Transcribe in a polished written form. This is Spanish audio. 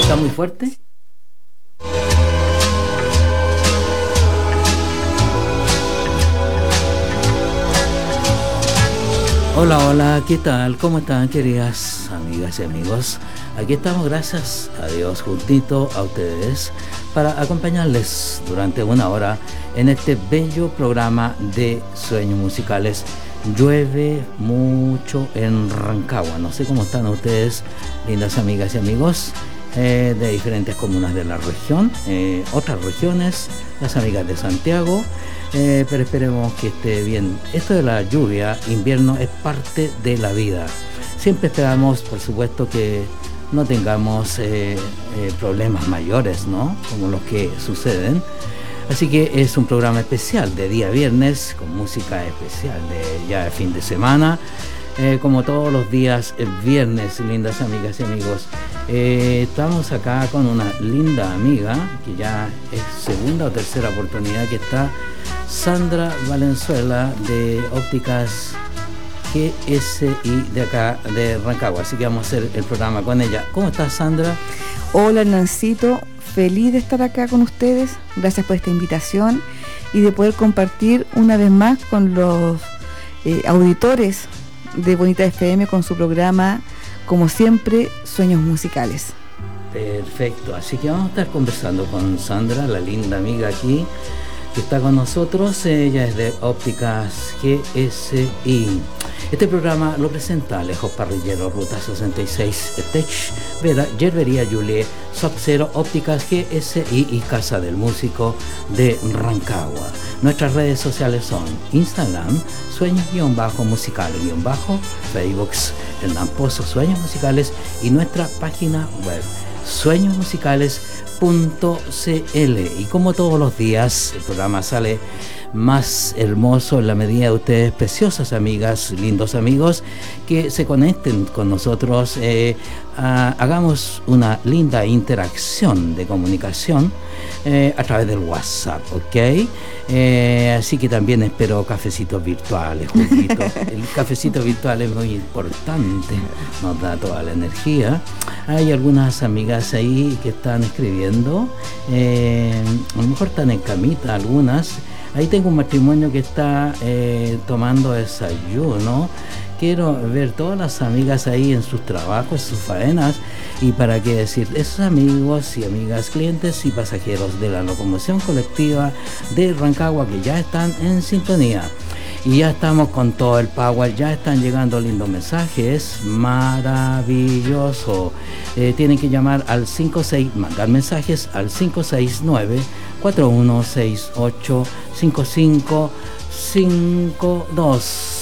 ¿Está muy fuerte? Hola, hola, ¿qué tal? ¿Cómo están, queridas amigas y amigos? Aquí estamos, gracias a Dios, juntito a ustedes, para acompañarles durante una hora en este bello programa de Sueños Musicales. Llueve mucho en Rancagua, no sé cómo están ustedes, lindas amigas y amigos de diferentes comunas de la región, otras regiones, las amigas de Santiago. Pero esperemos que esté bien. Esto de la lluvia, invierno, es parte de la vida. Siempre esperamos, por supuesto, que no tengamos problemas mayores, ¿no? Como los que suceden. Así que es un programa especial de día viernes, con música especial de ya de fin de semana. Como todos los días viernes, lindas amigas y amigos. Estamos acá con una linda amiga, que ya es segunda o tercera oportunidad que está, Sandra Valenzuela, de Ópticas GSI de acá de Rancagua. Así que vamos a hacer el programa con ella. ¿Cómo estás, Sandra? Hola, Hernancito, feliz de estar acá con ustedes. Gracias por esta invitación y de poder compartir una vez más con los auditores de Bonita FM con su programa, como siempre, Sueños Musicales. Perfecto, así que vamos a estar conversando con Sandra, la linda amiga aquí que está con nosotros. Ella es de Ópticas GSI. Este programa lo presenta Lejos Parrillero, Ruta 66, Tech, Vera, Yerbería Juliet, Sub-Zero, Ópticas GSI y Casa del Músico de Rancagua. Nuestras redes sociales son Instagram, Sueños-musical-, Facebook, Hernán Pozo, Sueños Musicales, y nuestra página web, sueñosmusicales.cl. Y como todos los días, el programa sale más hermoso en la medida de ustedes, preciosas amigas, lindos amigos, que se conecten con nosotros, hagamos una linda interacción de comunicación a través del WhatsApp, ¿ok? Así que también espero cafecitos virtuales, juguitos. El cafecito virtual es muy importante, nos da toda la energía. Hay algunas amigas ahí que están escribiendo, a lo mejor están en camita algunas. Ahí tengo un matrimonio que está tomando desayuno. Quiero ver todas las amigas ahí en sus trabajos, en sus faenas, y para qué decir, esos amigos y amigas, clientes y pasajeros de la locomoción colectiva de Rancagua que ya están en sintonía. Y ya estamos con todo el power, ya están llegando lindos mensajes, maravilloso. Tienen que llamar al 56, mandar mensajes al 569-4168-5552.